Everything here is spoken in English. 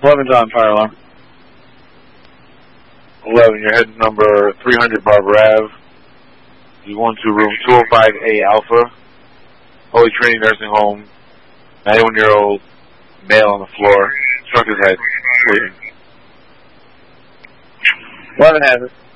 11's on, fire alarm. 11, you're heading number 300 Barber Ave. You go into room 205A Alpha, Holy Trinity Nursing Home, 91-year-old male on the floor, struck his head, bleeding. 11 has it.